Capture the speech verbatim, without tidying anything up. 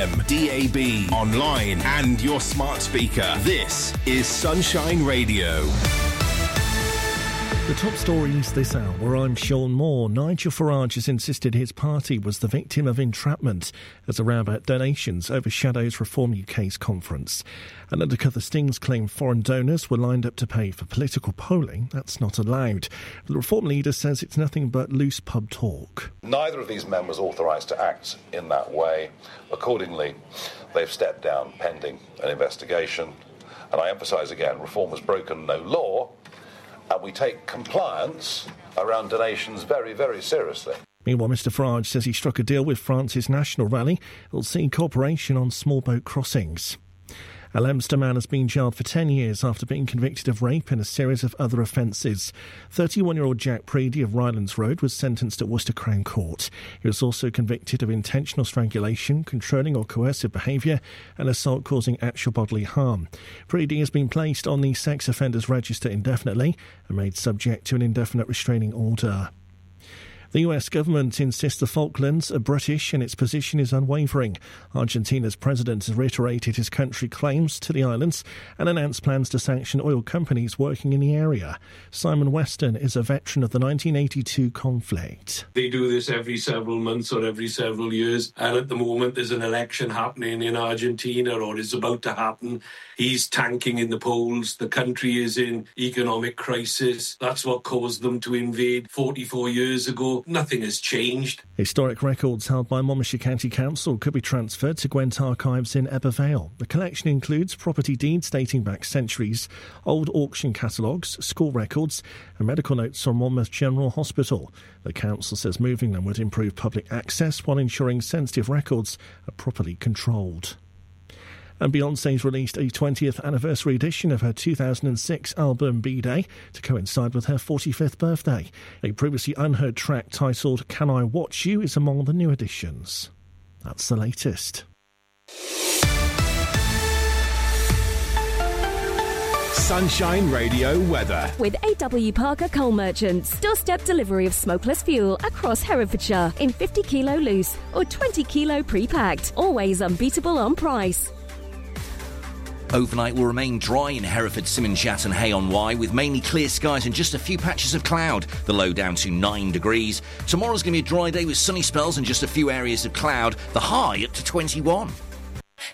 D A B, online and your smart speaker. This is Sunshine Radio. The top stories this hour. I'm Sean Moore. Nigel Farage has insisted his party was the victim of entrapment as a row about donations overshadows Reform U K's conference. An undercover stings claim foreign donors were lined up to pay for political polling. That's not allowed. The Reform leader says it's nothing but loose pub talk. Neither of these men was authorised to act in that way. Accordingly, they've stepped down pending an investigation. And I emphasise again, Reform has broken no law. And we take compliance around donations very, very seriously. Meanwhile, Mr Farage says he struck a deal with France's National Rally that will see cooperation on small boat crossings. A Leominster man has been jailed for ten years after being convicted of rape and a series of other offences. thirty-one-year-old Jack Preedy of Rylands Road was sentenced at Worcester Crown Court. He was also convicted of intentional strangulation, controlling or coercive behaviour and assault causing actual bodily harm. Preedy has been placed on the sex offenders register indefinitely and made subject to an indefinite restraining order. The U S government insists the Falklands are British and its position is unwavering. Argentina's president has reiterated his country claims to the islands and announced plans to sanction oil companies working in the area. Simon Weston is a veteran of the nineteen eighty-two conflict. They do this every several months or every several years, and at the moment there's an election happening in Argentina, or is about to happen. He's tanking in the polls. The country is in economic crisis. That's what caused them to invade forty-four years ago. Nothing has changed. Historic records held by Monmouthshire County Council could be transferred to Gwent Archives in Ebbw Vale. The collection includes property deeds dating back centuries, old auction catalogues, school records and medical notes from Monmouth General Hospital. The council says moving them would improve public access while ensuring sensitive records are properly controlled. And Beyoncé's released a twentieth anniversary edition of her two thousand six album B-Day to coincide with her forty-fifth birthday. A previously unheard track titled Can I Watch You is among the new additions. That's the latest. Sunshine Radio weather. With A W Parker Coal Merchants. Doorstep delivery of smokeless fuel across Herefordshire in fifty kilo loose or twenty kilo pre-packed. Always unbeatable on price. Overnight will remain dry in Hereford, Simmonshat and Hay-on-Wye with mainly clear skies and just a few patches of cloud. The low down to nine degrees. Tomorrow's going to be a dry day with sunny spells and just a few areas of cloud. The high up to twenty-one.